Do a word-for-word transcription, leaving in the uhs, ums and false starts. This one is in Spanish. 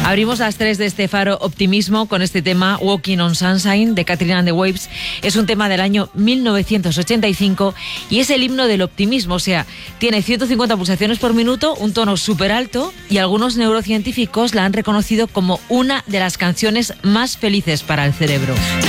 Abrimos las tres de este Faro Optimismo con este tema Walking on Sunshine de Katrina and the Waves. Es un tema del año mil novecientos ochenta y cinco y es el himno del optimismo, o sea, tiene ciento cincuenta pulsaciones por minuto, un tono súper alto y algunos neurocientíficos la han reconocido como una de las canciones más felices para el cerebro.